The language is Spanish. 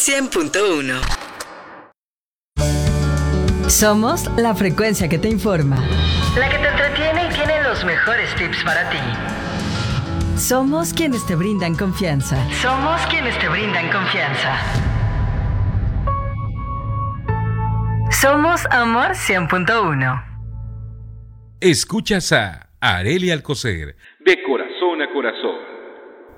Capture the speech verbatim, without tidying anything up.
cien punto uno. Somos la frecuencia que te informa, la que te entretiene y tiene los mejores tips para ti. Somos quienes te brindan confianza. Somos quienes te brindan confianza. Somos Amor cien punto uno. Escuchas a Arely Alcocer, de corazón a corazón.